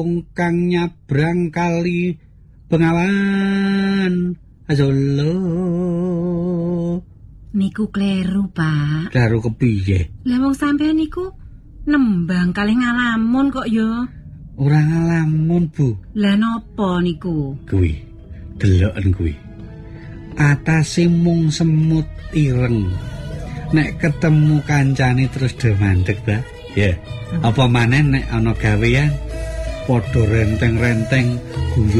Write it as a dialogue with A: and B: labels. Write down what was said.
A: kang nyabrang kali Bengawan Solo.
B: Niku kleru, Pak.
A: Kleru kepiye?
B: Lah wong sampean niku nembang kalih ngalamun kok ya.
A: Ora ngalamun, Bu.
B: Lah napa niku?
A: Kuwi, deloken kuwi. Atase mung semut ireng. Nek ketemu kancane terus do mandeg ta? Ya. Apa maneh nek ana gawean padha renteng-renteng guyu